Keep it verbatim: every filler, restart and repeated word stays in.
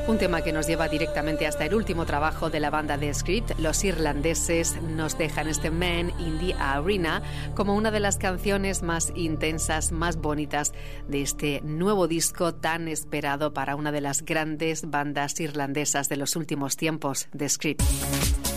Un tema que nos lleva directamente hasta el último trabajo de la banda The Script. Los irlandeses nos dejan este Man in the Arena como una de las canciones más intensas, más bonitas de este nuevo disco tan esperado para una de las grandes bandas irlandesas de los últimos tiempos, The Script.